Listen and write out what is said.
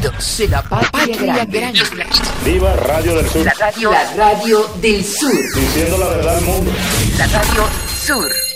sonidos de la patria grande. Viva Radio del Sur. La radio del sur. Diciendo la verdad al mundo. La radio sur.